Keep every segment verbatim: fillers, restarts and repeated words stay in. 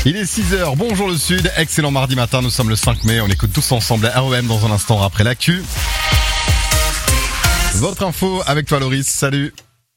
Il est six heures, bonjour le Sud, excellent mardi matin, nous sommes le cinq mai, on écoute tous ensemble à R E M dans un instant après l'actu. Votre info avec toi Loris, salut.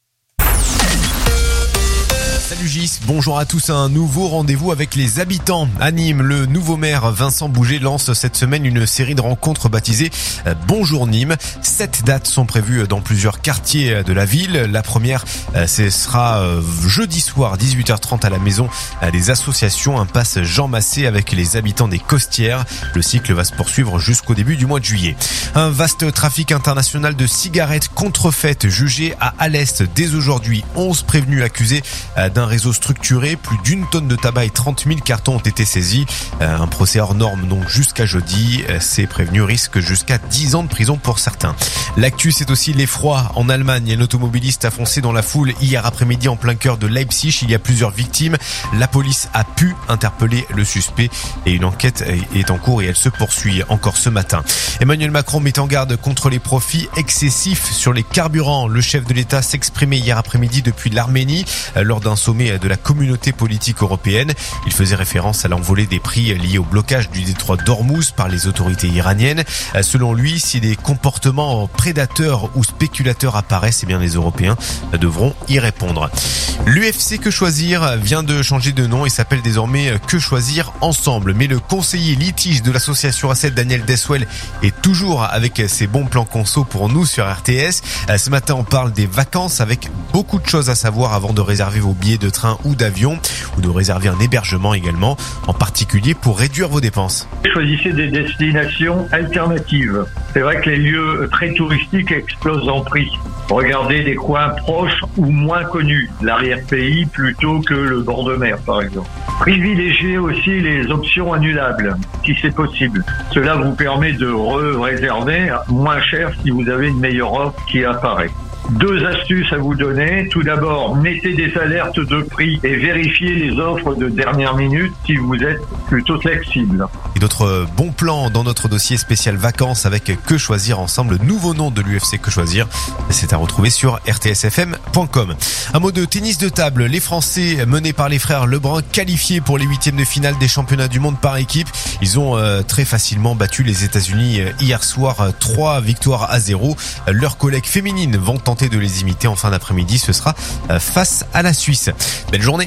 Salut Gis, bonjour à tous, un nouveau rendez-vous avec les habitants. À Nîmes, le nouveau maire Vincent Bouget lance cette semaine une série de rencontres baptisées Bonjour Nîmes. Sept dates sont prévues dans plusieurs quartiers de la ville. La première, ce sera jeudi soir, dix-huit heures trente à la maison des associations, impasse Jean Massé avec les habitants des Costières. Le cycle va se poursuivre jusqu'au début du mois de juillet. Un vaste trafic international de cigarettes contrefaites jugé à Alès dès aujourd'hui. onze prévenus accusés d'un réseau structuré, plus d'une tonne de tabac et trente mille cartons ont été saisis. Un procès hors norme donc jusqu'à jeudi. Ces prévenus risquent jusqu'à dix ans de prison pour certains. L'actu, c'est aussi l'effroi en Allemagne. Un automobiliste a foncé dans la foule hier après-midi en plein cœur de Leipzig. Il y a plusieurs victimes. La police a pu interpeller le suspect et une enquête est en cours et elle se poursuit encore ce matin. Emmanuel Macron met en garde contre les profits excessifs sur les carburants. Le chef de l'État s'exprimait hier après-midi depuis l'Arménie lors d'un sommet de la communauté politique européenne. Il faisait référence à l'envolée des prix liés au blocage du détroit d'Ormuz par les autorités iraniennes. Selon lui, si des comportements prédateurs ou spéculateurs apparaissent, eh bien les Européens devront y répondre. L'U F C Que Choisir vient de changer de nom et s'appelle désormais Que Choisir Ensemble. Mais le conseiller litige de l'association A sept, Daniel Deswell, est toujours avec ses bons plans conso pour nous sur R T S. Ce matin, on parle des vacances avec beaucoup de choses à savoir avant de réserver vos billets de train ou d'avion ou de réserver un hébergement également, en particulier pour réduire vos dépenses. Choisissez des destinations alternatives. C'est vrai que les lieux très touristiques explosent en prix. Regardez des coins proches ou moins connus, l'arrière-pays plutôt que le bord de mer par exemple. Privilégiez aussi les options annulables, si c'est possible. Cela vous permet de re-réserver moins cher si vous avez une meilleure offre qui apparaît. Deux astuces à vous donner. Tout d'abord, mettez des alertes de prix et vérifiez les offres de dernière minute si vous êtes plutôt flexible. Et d'autres bons plans dans notre dossier spécial vacances avec Que Choisir Ensemble, le nouveau nom de l'U F C Que Choisir. C'est à retrouver sur r t s f m point com. Un mot de tennis de table. Les Français menés par les frères Lebrun qualifiés pour les huitièmes de finale des championnats du monde par équipe. Ils ont euh, très facilement battu les États-Unis hier soir, trois victoires à zéro. Leurs collègues féminines vont tenter de les imiter en fin d'après-midi. Ce sera face à la Suisse. Belle journée.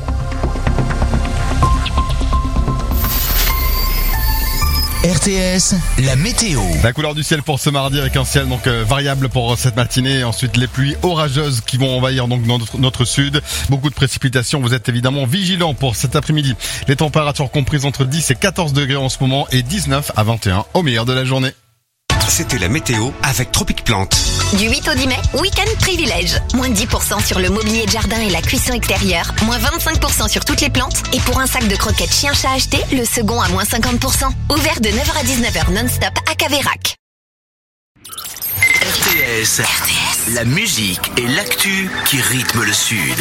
R T S, la météo. La couleur du ciel pour ce mardi avec un ciel donc euh, variable pour cette matinée. Ensuite les pluies orageuses qui vont envahir donc notre, notre sud. Beaucoup de précipitations. Vous êtes évidemment vigilants pour cet après-midi. Les températures comprises entre dix et quatorze degrés en ce moment et dix-neuf à vingt et un au meilleur de la journée. C'était la météo avec Tropic Plante. Du huit au dix mai, week-end privilège. Moins dix pour cent sur le mobilier de jardin et la cuisson extérieure. Moins vingt-cinq pour cent sur toutes les plantes. Et pour un sac de croquettes chien-chat acheté, le second à moins cinquante pour cent. Ouvert de neuf heures à dix-neuf heures non-stop à Caveyrac. R T S, R T S, la musique et l'actu qui rythment le Sud.